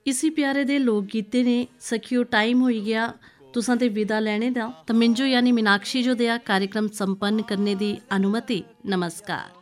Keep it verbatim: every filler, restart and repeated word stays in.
इसी प्यारे दे लोक गीते ने सखियो टाइम हो गया तुसां ते विदा लैने दा। तो मिंजो यानी मीनाक्षी जो दिया कार्यक्रम संपन्न करने दी अनुमति। नमस्कार।